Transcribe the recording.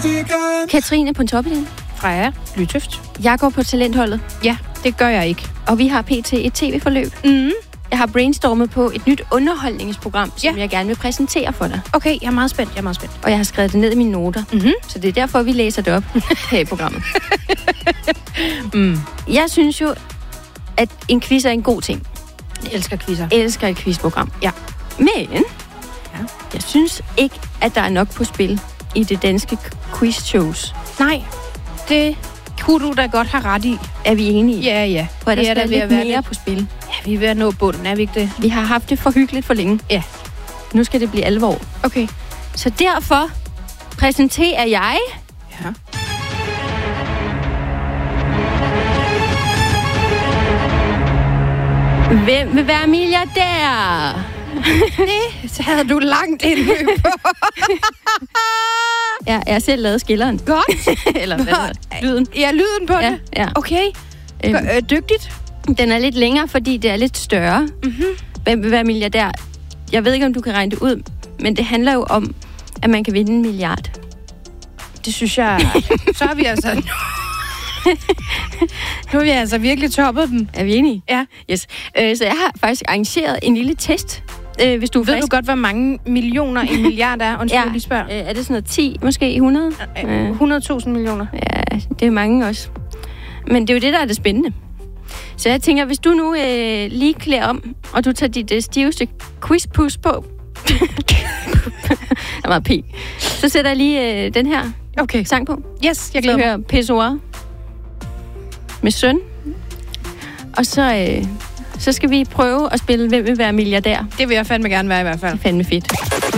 Katrine Pontoppidan. Freja Lytøft. Jeg går på talentholdet. Ja, det gør jeg ikke. Og vi har pt. Et tv-forløb. Mm. Jeg har brainstormet på et nyt underholdningsprogram, som jeg gerne vil præsentere for dig. Okay, jeg er meget spændt. Og jeg har skrevet det ned i mine noter. Mm-hmm. Så det er derfor, vi læser det op her i programmet. Jeg synes jo, at en quiz er en god ting. Jeg elsker quizzer. Jeg elsker et quizprogram. Ja. Men jeg synes ikke, at der er nok på spil i det danske quizshows. Nej, det kunne du da godt have ret i. Er vi enige? Ja. For der Det er skal da ved lidt at være mere lidt. på spil. Ja, vi er ved at nå bunden, er vi ikke det? Vi har haft det for hyggeligt for længe. Ja. Nu skal det blive alvor. Okay. Så derfor præsenterer jeg... Ja. Hvem vil være milliardær? Det havde du langt indløb på. Ja, jeg har selv lavet skilleren. Godt. Eller hvad hedder det? Lyden. Ja, lyden på det. Ja. Okay. Dygtigt. Den er lidt længere, fordi det er lidt større. Mm-hmm. Hvem vil være milliardær? Jeg ved ikke, om du kan regne det ud, men det handler jo om, at man kan vinde 1 milliard. Det synes jeg... Så har vi altså... Nu har vi altså virkelig toppet den. Er vi enige? Ja. Yes. Så jeg har faktisk arrangeret en lille test, hvis du er Ved frisk. du godt, hvor mange millioner en milliard er? Undskyld, jeg lige spørger. Er det sådan noget 10, måske 100? 100.000 millioner. Ja, det er mange også. Men det er jo det, der er det spændende. Så jeg tænker, hvis du nu lige klæder om, og du tager dit stiveste quizpus på, der var P, så sætter jeg lige den her sang på. Yes, jeg glæder mig. Høre Pessoa med søn. Og så skal vi prøve at spille Hvem vil være milliardær. Det vil jeg fandme gerne være i hvert fald. Det er fandme fedt.